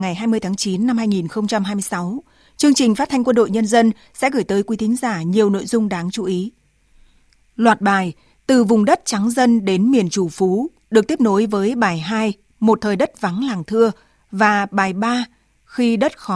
Ngày 20 tháng 9 năm 2026, chương trình Phát thanh Quân đội Nhân dân sẽ gửi tới quý thính giả nhiều nội dung đáng chú ý. Loạt bài Từ vùng đất trắng dân đến miền trù phú được tiếp nối với bài 2 Một thời đất vắng làng thưa và bài 3 Khi đất khó